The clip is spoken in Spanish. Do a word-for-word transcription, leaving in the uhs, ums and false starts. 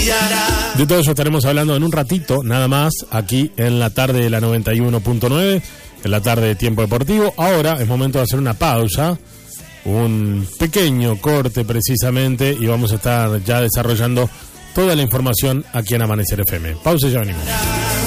De todo eso estaremos hablando en un ratito, nada más, aquí en la tarde de la noventa y uno punto nueve, en la tarde de Tiempo Deportivo. Ahora es momento de hacer una pausa, un pequeño corte precisamente, y vamos a estar ya desarrollando toda la información aquí en Amanecer F M. Pausa y ya venimos.